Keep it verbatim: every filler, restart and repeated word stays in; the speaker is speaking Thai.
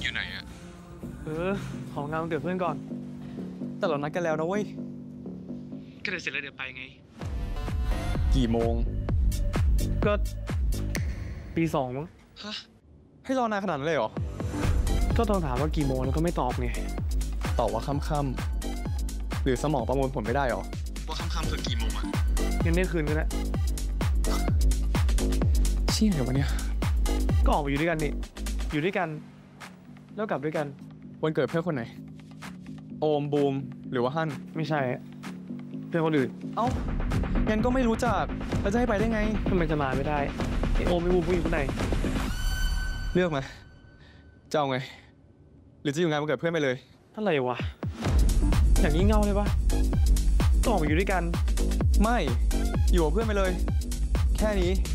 อยู่ไหนอะเออของงานวันเกิดเพื่อนก่อนแต่เรานัดกันแล้วนะเว้ยก็เดี๋ยวเสร็จแล้วเดี๋ยวไปไงกี่โมงก็ปีสองมั้งฮะให้รอนานขนาดนั้นเลยเหรอก็ต้องถามว่ากี่โมงแล้วก็ไม่ตอบไงตอบว่าค่ำๆหรือสมองประมวลผลไม่ได้หรอว่าค่ำๆคือกี่โมงอะงั้นเที่ยงคืนก็ได้เชี่ยเดี๋ยววันเนี้ยก็ออกไปอยู่ด้วยกันนี่อยู่ด้วยกันแล้วกลับด้วยกันวันเกิดเพื่อนคนไหนโอมบูมหรือว่าฮั่นไม่ใช่เพื่อนคนอื่นเอ้างั้นก็ไม่รู้จักแล้วจะให้ไปได้ไงทำไมจะมาไม่ได้ไอโอมไม่บูมผู้หญิงคนไหนเลือกมาจะเอาไงหรือจะอยู่งานวันเกิดเพื่อนไปเลยอะไรวะอย่างนี้เงาเลยปะต้องออกไปอยู่ด้วยกันไม่อยู่กับเพื่อนไปเลยแค่นี้